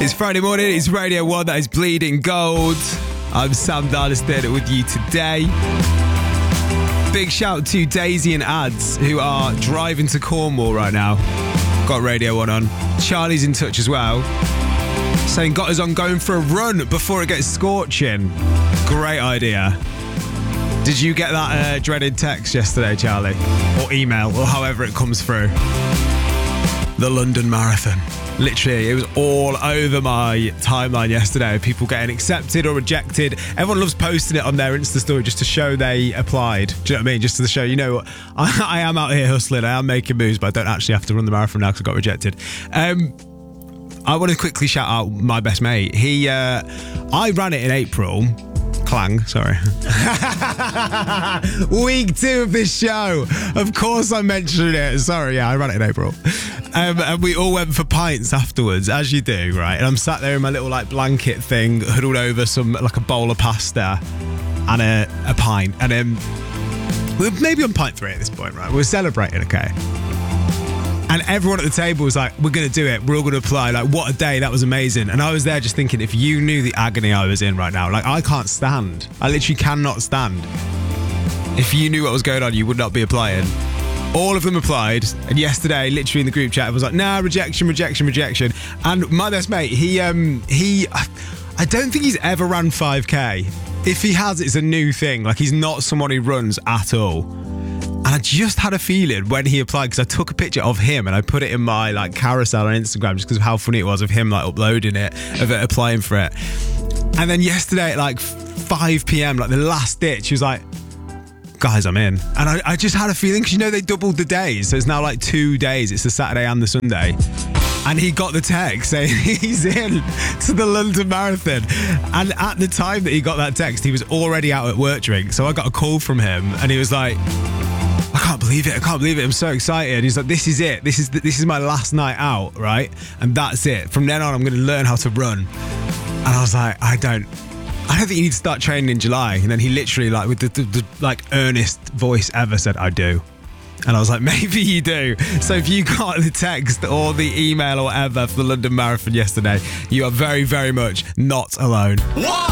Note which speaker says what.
Speaker 1: It's Friday morning, it's Radio 1, that is Bleeding Gold. I'm Sam Darliston with you today. Big shout to Daisy and Ads, who are driving to Cornwall right now. Got Radio 1 on. Charlie's in touch as well, saying got us on going for a run before it gets scorching. Great idea. Did you get that dreaded text yesterday, Charlie? Or email, or however it comes through? The London Marathon. Literally, it was all over my timeline yesterday. People getting accepted or rejected. Everyone loves posting it on their Insta story just to show they applied. Do you know what I mean? Just to show, you know what? I am out here hustling. I am making moves, but I don't actually have to run the marathon now because I got rejected. I want to quickly shout out my best mate. I ran it in April. Clang, sorry. Week 2 of this show. Of course I'm mentioning it. Sorry, yeah, I ran it in April. And we all went for pints afterwards, as you do, right? And I'm sat there in my little blanket thing, huddled over a bowl of pasta and a pint. And we're maybe on pint 3 at this point, right? We're celebrating, okay? And everyone at the table was like, we're going to do it. We're all going to apply. What a day. That was amazing. And I was there just thinking, if you knew the agony I was in right now, I can't stand. I literally cannot stand. If you knew what was going on, you would not be applying. All of them applied. And yesterday, literally in the group chat, I was like, nah, rejection. And my best mate, I don't think he's ever ran 5K. If he has, it's a new thing. He's not someone who runs at all. And I just had a feeling when he applied, because I took a picture of him and I put it in my carousel on Instagram just because of how funny it was of him uploading it, of it applying for it. And then yesterday at 5 p.m, the last ditch, he was like, guys, I'm in. And I just had a feeling, because they doubled the days. So it's now 2 days. It's the Saturday and the Sunday. And he got the text saying he's in to the London Marathon. And at the time that he got that text, he was already out at work drink. So I got a call from him and he was like, I can't believe it. I'm so excited. He's like, this is it. This is my last night out, right? And that's it. From then on, I'm going to learn how to run. And I was like, I don't think you need to start training in July. And then he literally, with the earnest voice ever, said, I do. And I was like, maybe you do. So if you got the text or the email or whatever for the London Marathon yesterday, you are very, very much not alone. What?